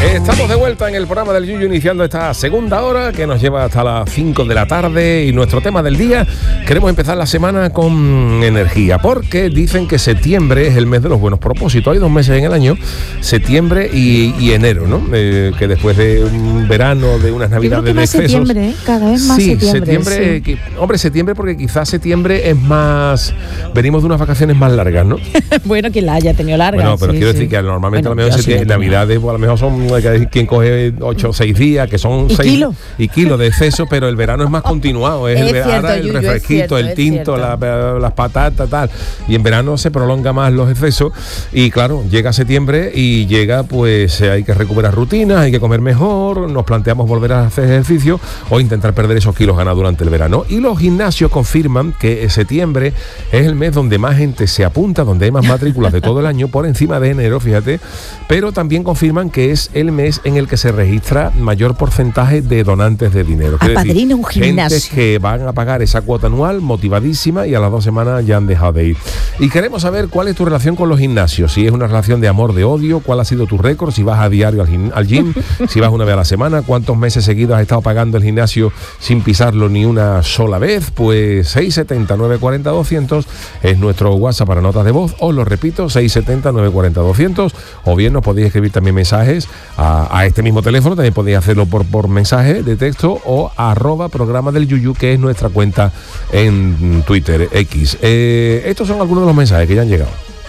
Estamos de vuelta en el programa del Yuyu, iniciando esta segunda hora que nos lleva hasta las 5 de la tarde. Y nuestro tema del día, queremos empezar la semana con energía, porque dicen que septiembre es el mes de los buenos propósitos. Hay 2 meses en el año, septiembre y enero, ¿no? Que después de un verano, de unas navidades de excesos. Septiembre, cada vez más sí, septiembre. Sí. Hombre, septiembre, porque quizás septiembre es más... Venimos de unas vacaciones más largas, ¿no? Bueno, quien la haya tenido larga. Bueno, pero quiero decir que normalmente a lo mejor navidades, pues, a lo mejor son quien coge 8 o 6 días, que son 6 kilos de exceso, pero el verano es más continuado. Es cierto, ahora el refresquito, el tinto, las patatas, tal. Y en verano se prolonga más los excesos. Y claro, llega septiembre y llega, pues hay que recuperar rutinas, hay que comer mejor, nos planteamos volver a hacer ejercicio o intentar perder esos kilos ganados durante el verano. Y los gimnasios confirman que septiembre es el mes donde más gente se apunta, donde hay más matrículas de todo el año, por encima de enero, fíjate. Pero también confirman que es el mes en el que se registra mayor porcentaje de donantes de dinero. Apadrina un gimnasio. Gente que van a pagar esa cuota anual motivadísima y a las 2 semanas ya han dejado de ir. Y queremos saber cuál es tu relación con los gimnasios, si es una relación de amor, de odio, cuál ha sido tu récord, si vas a diario al gym, si vas una vez a la semana, cuántos meses seguidos has estado pagando el gimnasio sin pisarlo ni una sola vez. Pues 670 940 200 es nuestro WhatsApp para notas de voz. Os lo repito, 670 940 200, o bien nos podéis escribir también mensajes a este mismo teléfono. También podéis hacerlo por mensaje de texto o @programa del Yuyu, que es nuestra cuenta en Twitter, X. Estos son algunos de los mensajes que ya han llegado.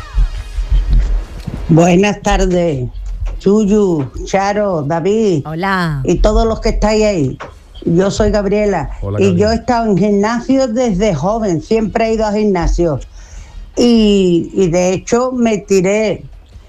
Buenas tardes, Yuyu, Charo, David. Hola. Y todos los que estáis ahí. Yo soy Gabriela. Hola, y Gabriela. yo he estado en gimnasio desde joven, siempre he ido a gimnasio. Y de hecho me tiré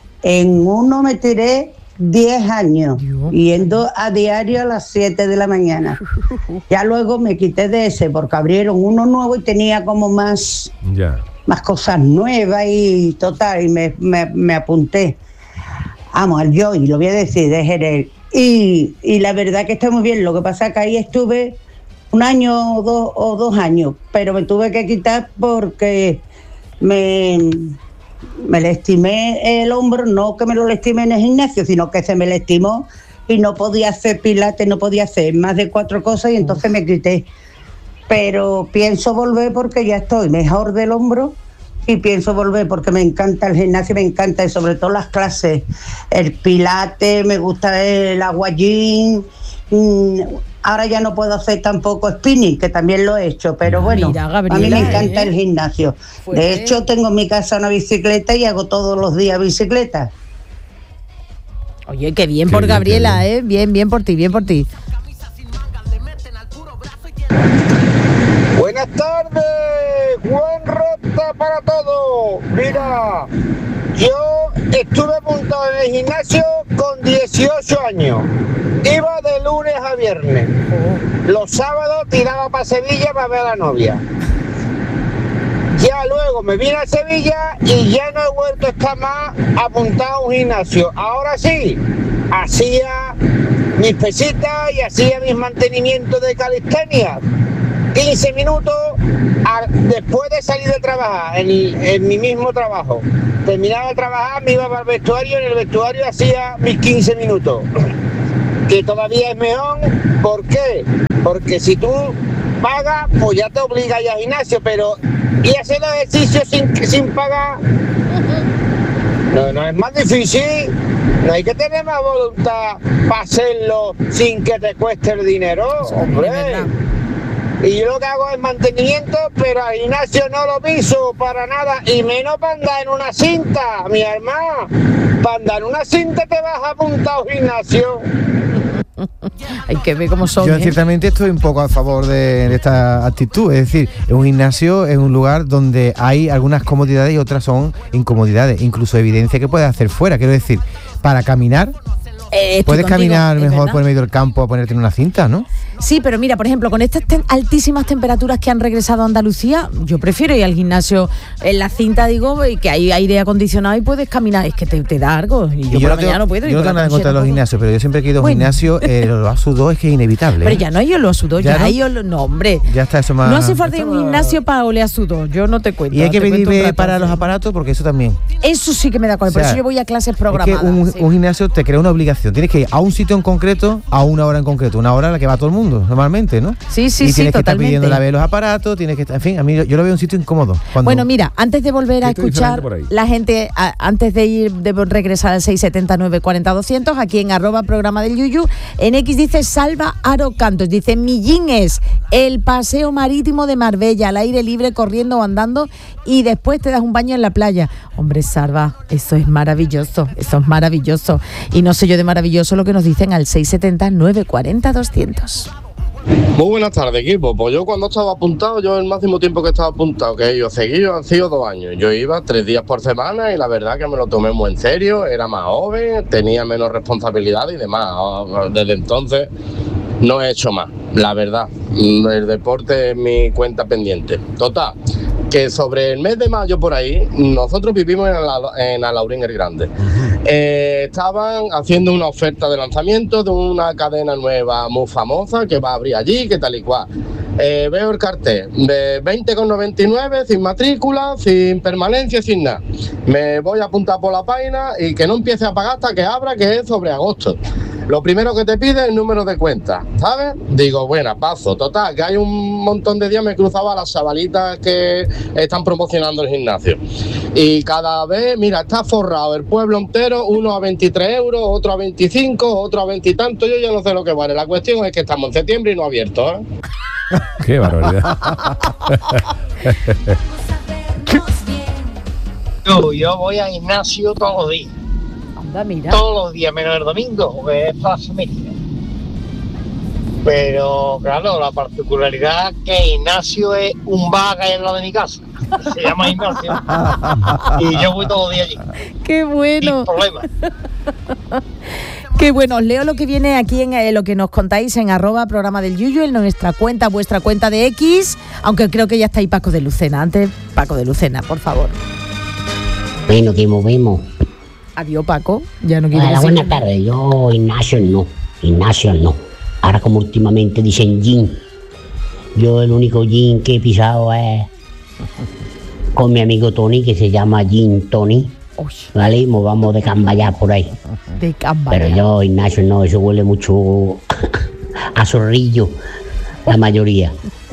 10 años, yendo a diario a las 7 de la mañana. Ya luego me quité de ese porque abrieron uno nuevo y tenía como más cosas nuevas y total, y me apunté. Vamos, al Joy, lo voy a decir, de Jerez. Y la verdad que está muy bien. Lo que pasa es que ahí estuve 1 año o 2 años, pero me tuve que quitar porque me lastimé el hombro, no que me lo lastimé en el gimnasio, sino que se me lastimó y no podía hacer pilates, no podía hacer más de 4 cosas y entonces me quité. Pero pienso volver porque ya estoy mejor del hombro y pienso volver porque me encanta el gimnasio, me encanta, y sobre todo las clases, el pilates, me gusta el aguayín. Ahora ya no puedo hacer tampoco spinning, que también lo he hecho, pero bueno, mira, Gabriela, a mí me encanta el gimnasio. De hecho, tengo en mi casa una bicicleta y hago todos los días bicicleta. Oye, qué bien por Gabriela, bien por ti, bien por ti. Buenas tardes, buen rota para todos. Mira, yo estuve apuntado en el gimnasio con 18 años. Iba de lunes a viernes. Los sábados tiraba para Sevilla para ver a la novia. Ya luego me vine a Sevilla y ya no he vuelto a estar más apuntado a un gimnasio. Ahora sí, hacía mis pesitas y hacía mis mantenimientos de calistenia. 15 minutos después de salir de trabajar, en mi mismo trabajo. Terminaba de trabajar, me iba para el vestuario, en el vestuario hacía mis 15 minutos. Que todavía es mejor. ¿Por qué? Porque si tú pagas, pues ya te obliga a ir al gimnasio, pero y hacer los ejercicios sin pagar no es más difícil. No hay que tener más voluntad para hacerlo sin que te cueste el dinero, hombre. Y yo lo que hago es mantenimiento, pero al gimnasio no lo piso para nada, y menos para andar en una cinta, mi hermano. Para andar en una cinta te vas apuntado al gimnasio. Hay que ver cómo son. Yo ciertamente estoy un poco a favor de esta actitud. Es decir, un gimnasio es un lugar donde hay algunas comodidades y otras son incomodidades. Incluso evidencia que puedes hacer fuera. Quiero decir, para caminar, puedes caminar mejor por el medio del campo a ponerte en una cinta, ¿no? Sí, pero mira, por ejemplo, con estas altísimas temperaturas que han regresado a Andalucía, yo prefiero ir al gimnasio en la cinta, digo, que hay aire acondicionado y puedes caminar. Es que te da algo. Y yo por la mañana no puedo. Yo no tengo nada en contra de los gimnasios, pero yo siempre he ido a un gimnasio, lo asudó es que es inevitable. Pero ya no hay olor a sudor, ya hay olor. No, hombre. Ya está eso más. No hace falta ir a un gimnasio para oler a sudor, yo no te cuento. Y hay que pedir para los aparatos, porque eso también. Eso sí que me da cuenta, por eso yo voy a clases programadas. Es que un gimnasio te crea una obligación. Tienes que ir a un sitio en concreto, a una hora en concreto. Una hora a la que va todo el mundo, normalmente, ¿no? Sí, y tienes que totalmente. estar pidiendo la vez los aparatos, tienes que estar, en fin, a mí yo lo veo un sitio incómodo. Bueno, mira, antes de volver a escuchar la gente, antes de regresar al 679 40 200, aquí en @programa del Yuyu, en X dice Salva Aro Cantos, dice Millín es el paseo marítimo de Marbella, al aire libre, corriendo o andando, y después te das un baño en la playa. Hombre, Salva, eso es maravilloso, y no sé yo de maravilloso lo que nos dicen al 679 40 200. Muy buenas tardes, equipo. Pues yo cuando estaba apuntado, yo el máximo tiempo que estaba apuntado, que yo seguido han sido 2 años. Yo iba 3 días por semana y la verdad que me lo tomé muy en serio, era más joven, tenía menos responsabilidad y demás. Desde entonces no he hecho más, la verdad. El deporte es mi cuenta pendiente. Total, que sobre el mes de mayo por ahí, nosotros vivimos en Alaurín el Grande. Estaban haciendo una oferta de lanzamiento de una cadena nueva muy famosa que va a abrir allí, que tal y cual. Veo el cartel de 20,99, sin matrícula, sin permanencia, sin nada. Me voy a apuntar por la página y que no empiece a pagar hasta que abra, que es sobre agosto. Lo primero que te pide es el número de cuenta, ¿sabes? Digo, bueno, paso. Total, que hay un montón de días me cruzaba a las chavalitas que están promocionando el gimnasio. Y cada vez, mira, está forrado el pueblo entero, uno a 23 euros, otro a 25, otro a 20 y tanto. Yo ya no sé lo que vale. La cuestión es que estamos en septiembre y no abierto, ¿eh? Qué barbaridad. Yo voy al gimnasio todos los días. Anda, mira. Todos los días, menos el domingo, porque es para la familia. Pero, claro, la particularidad es que el gimnasio es un bar que hay al lado de mi casa. Se llama gimnasio. Y yo voy todos los días allí. ¡Qué bueno! Sin problema. Qué bueno, os leo lo que viene aquí en lo que nos contáis en @programa del Yuyu, en nuestra cuenta, vuestra cuenta de X, aunque creo que ya está ahí Paco de Lucena. Antes, Paco de Lucena, por favor. Bueno, que movemos. Adiós, Paco. Ya no quiero decir. Buenas tardes. Yo, Ignacio no. Ahora como últimamente dicen gin. Yo el único gin que he pisado es con mi amigo Tony, que se llama Gin Tony. ¿Vale? Y nos vamos de Cambayá por ahí. De Cambayá. Pero yo, Ignacio, no, eso huele mucho a zorrillo, la mayoría.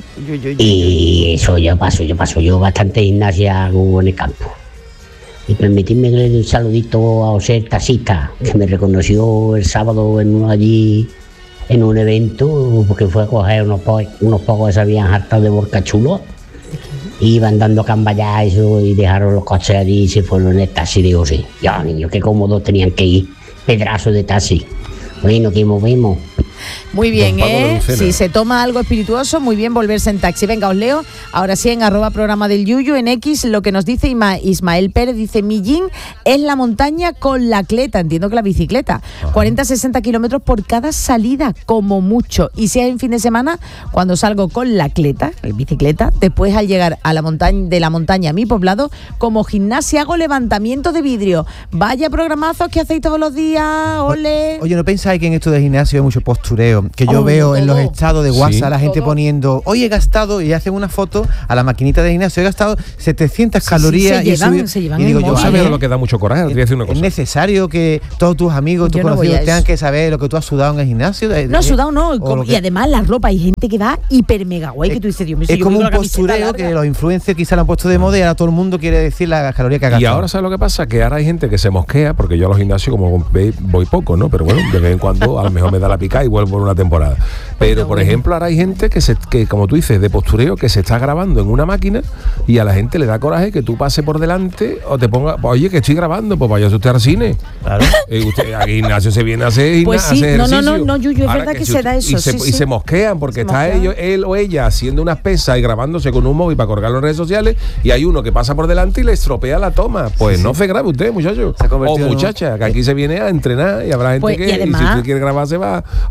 Y eso yo paso. Yo bastante gimnasia hago en el campo. Y permitidme que le dé un saludito a José Taxista, que me reconoció el sábado allí en un evento, porque fue a coger unos pocos que se habían hartado de borcachulo. Iban dando Cambayá eso y dejaron los coches allí y se fueron en el taxi de José. Ya, niños, qué cómodos tenían que ir, pedazos de taxi. Bueno, que movemos. Muy bien, si se toma algo espirituoso, muy bien volverse en taxi. Venga, os leo ahora sí en @programa del Yuyu, en X, lo que nos dice Ismael Pérez. Dice, Millín es la montaña con la cleta, entiendo que la bicicleta. 40-60 kilómetros por cada salida, como mucho. Y si es en fin de semana, cuando salgo con la cleta, la bicicleta, después al llegar a la montaña a mi poblado, como gimnasia hago levantamiento de vidrio. Vaya programazos que hacéis todos los días, ole. Oye, ¿no pensáis que en esto de gimnasio hay mucho postureo? Que yo veo en los estados de WhatsApp la gente poniendo, hoy he gastado, y hacen una foto a la maquinita de gimnasio, he gastado 700 calorías se llevan y digo, yo sabía lo que da mucho coraje. Te voy a decir una cosa. ¿Es necesario que todos tus amigos, tus conocidos tengan que saber lo que tú has sudado en el gimnasio? No, sudado no, y además la ropa, hay gente que va hiper mega guay, que tú dices, Dios mío, es como un postureo que los influencers quizá lo han puesto de moda y ahora todo el mundo quiere decir la caloría que ha gastado. Y ahora, ¿sabes lo que pasa? Que ahora hay gente que se mosquea, porque yo a los gimnasios, como veis, voy poco, ¿no? Pero bueno, de vez en cuando a lo mejor me da la pica y vuelvo por una temporada. Pero, por ejemplo, ahora hay gente que, como tú dices, de postureo, que se está grabando en una máquina y a la gente le da coraje que tú pases por delante o te pongas, oye, que estoy grabando, pues vaya usted al cine. Claro. Usted, aquí Ignacio se viene a hacer, pues sí, hacer ejercicio. No, Yuyu, es ahora verdad que se da eso. Y se mosquean porque está él o ella haciendo unas pesas y grabándose con un móvil para colgarlo en redes sociales y hay uno que pasa por delante y le estropea la toma. Pues no se grabe usted, muchacho. O muchacha, que aquí se viene a entrenar y habrá gente que, además, y si usted quiere grabar, se va a Hollywood.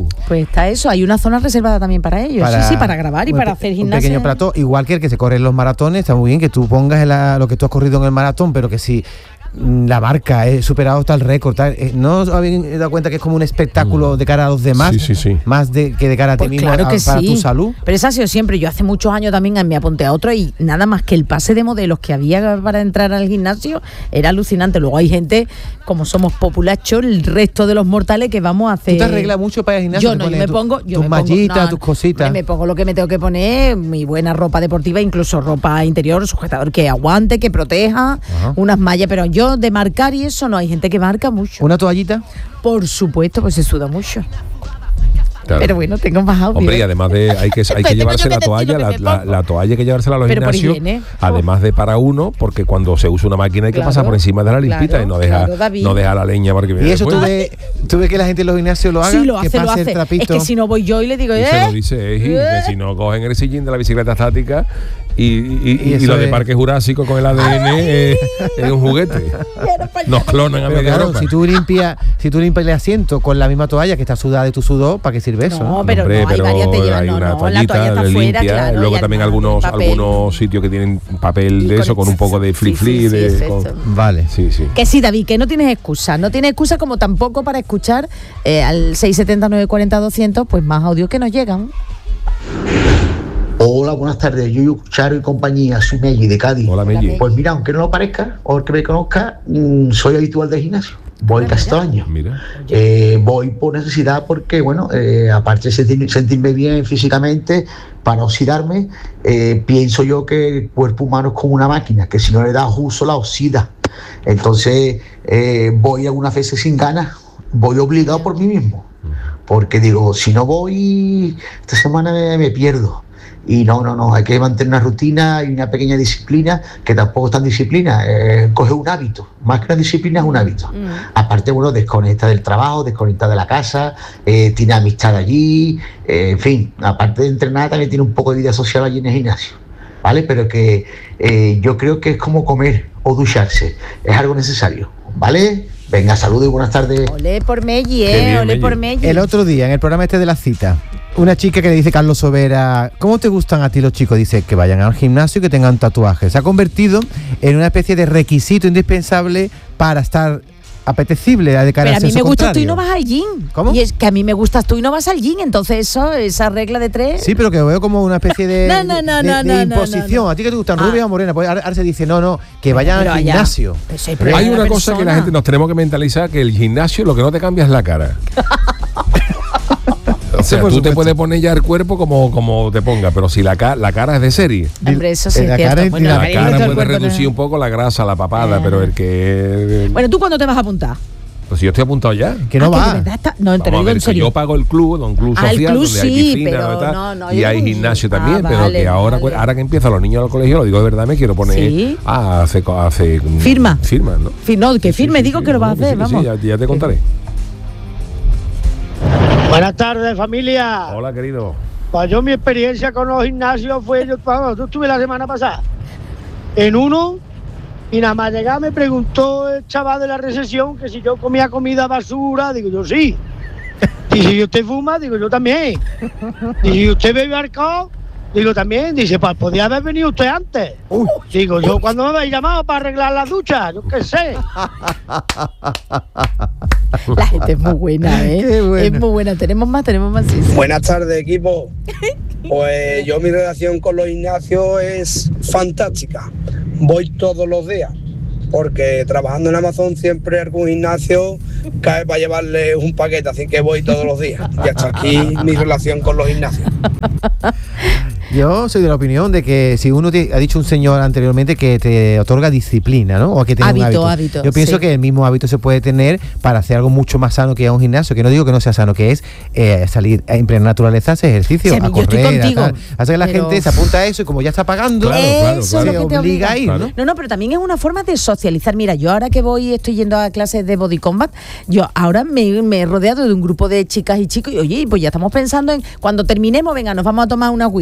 bien. Pues está eso, hay una zona reservada también para ellos, para grabar y para hacer gimnasia. Un pequeño plató, igual que el que se corre en los maratones, está muy bien que tú pongas lo que tú has corrido en el maratón, pero que si la marca he superado tal récord, ¿no os habéis dado cuenta que es como un espectáculo de cara a los demás? Sí. Más que de cara a ti mismo, claro que para tu salud. Pero eso ha sido siempre. Yo hace muchos años también me apunté a otro y nada más que el pase de modelos que había para entrar al gimnasio era alucinante. Luego hay gente, como somos populachos, el resto de los mortales que vamos a hacer. ¿Tú te arreglas mucho para ir al gimnasio? Yo me pongo tus mallitas, tus cositas. Me pongo lo que me tengo que poner, mi buena ropa deportiva, incluso ropa interior, sujetador que aguante, que proteja, unas mallas, pero yo de marcar y eso no, hay gente que marca mucho. ¿Una toallita? Por supuesto, pues se suda mucho. Claro. Pero bueno, tengo más audio. Hombre, y además hay que llevarse la toalla, la toalla hay que llevársela a los gimnasios, además de para uno, porque cuando se usa una máquina hay que pasar por encima de la limpita y no deja la leña porque viene. ¿Y eso tú ves que la gente en los gimnasios lo haga? Sí, lo hace. El trapito. Es que si no voy yo y le digo, se lo dice, que si no cogen el sillín de la bicicleta estática y lo de Parque Jurásico con el ADN es un juguete. Nos clonan a media ropa. Si tú limpias el asiento con la misma toalla que está sudada de tu sudor, ¿para qué sirve eso? No, pero hay varias te llevan, la toalla está fuera, claro. Luego también algunos sitios que tienen papel de eso con un poco de flip-flip. Vale. Sí. Que sí, David, que no tienes excusa. No tienes excusa como tampoco para escuchar al 670 940 200, pues más audios que nos llegan. Hola, buenas tardes, Yuyu, Charo y compañía, soy Melli de Cádiz. Hola, Melli. Pues mira, aunque no lo parezca, o el que me conozca, soy habitual del gimnasio. Voy casi todo el año. Mira. Voy por necesidad porque, bueno, aparte de sentirme bien físicamente, para no oxidarme, pienso yo que el cuerpo humano es como una máquina, que si no le das uso la oxida. Entonces, voy algunas veces sin ganas, voy obligado por mí mismo. Porque digo, si no voy, esta semana me pierdo. Y no, hay que mantener una rutina y una pequeña disciplina, que tampoco es tan disciplina, coge un hábito, más que una disciplina es un hábito. Aparte, bueno, desconecta del trabajo, desconecta de la casa, tiene amistad allí, en fin, aparte de entrenar también tiene un poco de vida social allí en el gimnasio, ¿vale? Pero que yo creo que es como comer o ducharse, es algo necesario, ¿vale? Venga, saludos y buenas tardes. Olé por Melli, olé por Melli. El otro día, en el programa de la cita, una chica que le dice Carlos Sobera, ¿cómo te gustan a ti los chicos? Dice que vayan al gimnasio y que tengan tatuajes. Se ha convertido en una especie de requisito indispensable para estar apetecible de cara pero a mí me gustas contrario. tú y no vas al gym. ¿Cómo? Y es que a mí me gustas tú y no vas al gym, entonces esa regla de 3. Sí, pero que lo veo como una especie de imposición. ¿A ti que te gustan rubia o morena? Pues ahora se dice, no, que vayan al gimnasio. Hay una cosa que la gente nos tenemos que mentalizar, que el gimnasio lo que no te cambia es la cara. O sea, tú te puedes poner ya el cuerpo como te ponga, pero si la cara es de serie. Hombre, eso sí la es cara, cierto. La cara puede reducir un poco la grasa, la papada, pero el que... Bueno, ¿tú cuándo te vas a apuntar? Pues yo estoy apuntado ya. Que no va. No, te lo digo en serio. Yo pago el club, un club social, el club donde hay piscina y hay gimnasio también, pero que ahora que empiezan los niños al colegio, lo digo de verdad, me quiero poner hace firma, ¿no? No, que firme, digo que lo vas a hacer, vamos. Sí, ya te contaré. Buenas tardes, familia. Hola, querido. Pues yo mi experiencia con los gimnasios fue, yo estuve la semana pasada en uno y nada más llegar me preguntó el chaval de la recepción que si yo comía comida basura, digo yo sí. Y si usted fuma, digo yo también. Y si usted bebe alcohol, digo también. Dice, pues podía haber venido usted antes. Digo yo, ¿cuándo me habéis llamado para arreglar las duchas? Yo qué sé. La gente es muy buena, Es muy buena. Tenemos más, sí. Buenas tardes, equipo. Pues yo mi relación con los gimnasios es fantástica. Voy todos los días, porque trabajando en Amazon siempre algún gimnasio cae para llevarle un paquete, así que voy todos los días. Y hasta aquí mi relación con los gimnasios. Yo soy de la opinión de que si uno ha dicho un señor anteriormente que te otorga disciplina, ¿no? O que tiene un hábito. Yo pienso que el mismo hábito se puede tener para hacer algo mucho más sano que ir a un gimnasio, que no digo que no sea sano, que es salir en plena naturaleza, hacer ejercicio, a correr, a tal. Hace que la gente se apunta a eso y como ya está pagando, se obliga a ir, ¿no? No, pero también es una forma de socializar. Mira, yo ahora que estoy yendo a clases de Body Combat, yo ahora me he rodeado de un grupo de chicas y chicos y oye, pues ya estamos pensando en cuando terminemos, venga, nos vamos a tomar una agüita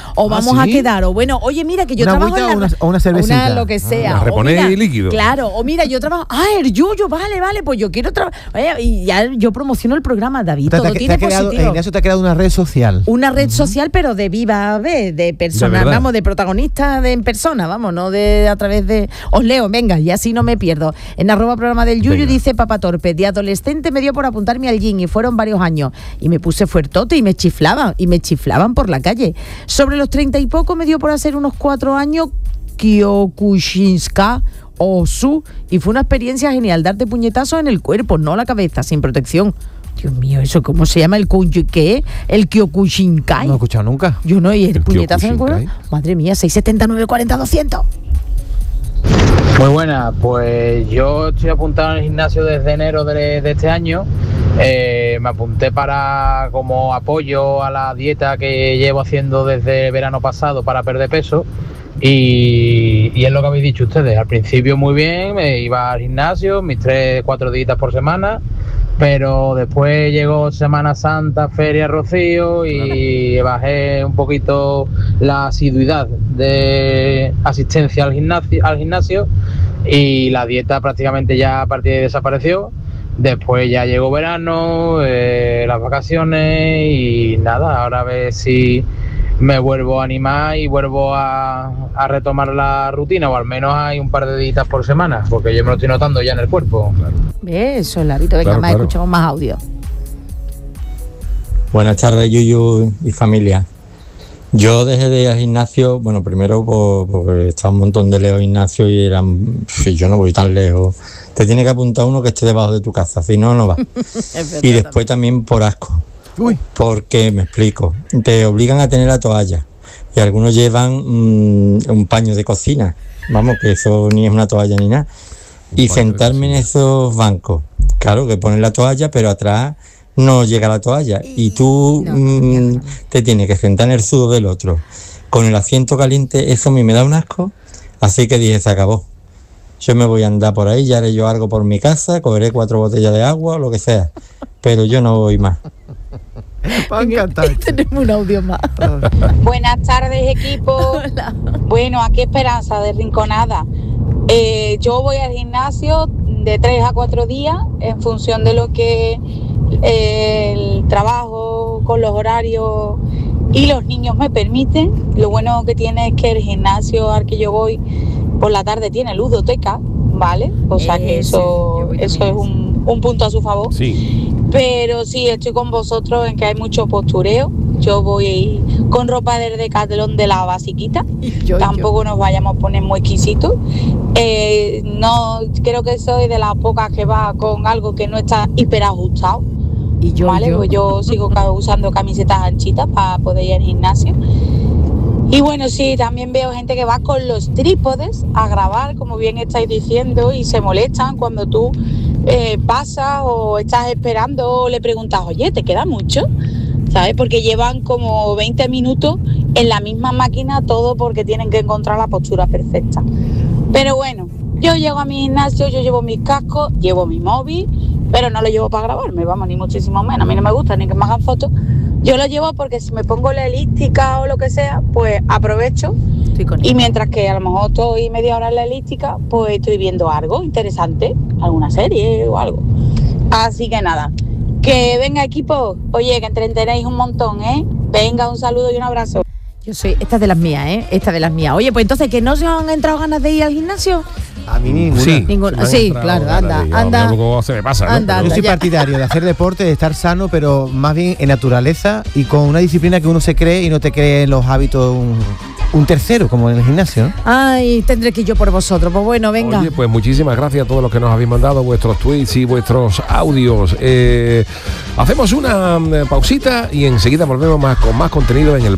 o vamos a quedar, o bueno, oye, mira que yo trabajo en una cervecita. Una lo que sea. Reponer líquido. Claro, o mira, yo trabajo, el yuyo, vale, pues yo quiero trabajar. Y ya yo promociono el programa, David, todo tiene positivo. Ignacio te ha creado una red social. Una red social, pero de viva vez, de personas, vamos, de protagonistas en persona, vamos, no de a través de... Os leo, venga, y así no me pierdo. En @programa del Yuyu dice Papa Torpe, de adolescente me dio por apuntarme al gym y fueron varios años. Y me puse fuertote y me chiflaban por la calle. Sobre los 30 y poco me dio por hacer unos 4 años Kyokushinska Osu y fue una experiencia genial, darte puñetazos en el cuerpo, no la cabeza, sin protección. Dios mío, ¿eso cómo se llama? ¿El qué? ¿El Kyokushinkai? No he escuchado nunca. Yo no, ¿y el puñetazo en el cuerpo? Madre mía, 679 40 200. Muy buena, pues yo estoy apuntado en el gimnasio desde enero de este año. Me apunté para como apoyo a la dieta que llevo haciendo desde el verano pasado para perder peso. Y es lo que habéis dicho ustedes. Al principio muy bien, me iba al gimnasio, mis 3-4 días por semana, pero después llegó Semana Santa, Feria Rocío y bajé un poquito la asiduidad de asistencia al gimnasio y la dieta prácticamente ya a partir de ahí desapareció. Después ya llegó verano, las vacaciones y nada, ahora a ver si me vuelvo a animar y vuelvo a retomar la rutina, o al menos hay un par de días por semana, porque yo me lo estoy notando ya en el cuerpo. Eso, Larito, venga, más escuchamos más audio. Buenas tardes, Yuyu y familia. Yo dejé de ir al gimnasio, bueno, primero porque estaba un montón de lejos gimnasio y yo no voy tan lejos. Te tiene que apuntar uno que esté debajo de tu casa, si no, no va. Y después también por asco. Porque, me explico, te obligan a tener la toalla y algunos llevan un paño de cocina, vamos, que eso ni es una toalla ni nada, y sentarme en esos bancos, claro, que ponen la toalla pero atrás no llega la toalla y tú te tienes que sentar en el sudo del otro con el asiento caliente. Eso a mí me da un asco, así que dije, se acabó, yo me voy a andar por ahí, ya haré yo algo por mi casa, cogeré 4 botellas de agua o lo que sea, pero yo no voy más. Tenemos un audio más. Buenas tardes, equipo. Hola. Bueno, aquí Esperanza de Rinconada. Yo voy al gimnasio de 3 a 4 días en función de lo que el trabajo con los horarios y los niños me permiten. Lo bueno que tiene es que el gimnasio al que yo voy por la tarde tiene ludoteca, ¿vale? O sea que eso es un punto a su favor. Sí. Pero sí, estoy con vosotros en que hay mucho postureo. Yo voy con ropa de Decathlon de la basiquita. Tampoco nos vayamos a poner muy exquisitos. No, creo que soy de las pocas que va con algo que no está hiperajustado. Pues yo sigo usando camisetas anchitas para poder ir al gimnasio. Y bueno, sí, también veo gente que va con los trípodes a grabar, como bien estáis diciendo, y se molestan cuando tú pasas o estás esperando o le preguntas, oye, ¿te queda mucho? ¿Sabes? Porque llevan como 20 minutos en la misma máquina, todo porque tienen que encontrar la postura perfecta. Pero bueno, yo llego a mi gimnasio, yo llevo mis cascos, llevo mi móvil, pero no lo llevo para grabarme, vamos, ni muchísimo menos. A mí no me gusta ni que me hagan fotos. Yo lo llevo porque si me pongo la elíptica o lo que sea, pues aprovecho. Y mientras que a lo mejor estoy media hora en la elíptica, pues estoy viendo algo interesante, alguna serie o algo. Así que nada, que venga equipo, oye, que entretenéis un montón, ¿eh? Venga, un saludo y un abrazo. Esta es de las mías, ¿eh? Esta de las mías. Oye, pues entonces, ¿que no se han entrado ganas de ir al gimnasio? A mí ninguna. Sí, claro, anda. Se me pasa, ¿no? Yo soy partidario de hacer deporte, de estar sano, pero más bien en naturaleza y con una disciplina que uno se cree y no te cree en los hábitos un tercero, como en el gimnasio, ¿no? Ay, tendré que ir yo por vosotros. Pues bueno, venga. Oye, pues muchísimas gracias a todos los que nos habéis mandado vuestros tweets y vuestros audios. Hacemos una pausita y enseguida volvemos con más contenido en el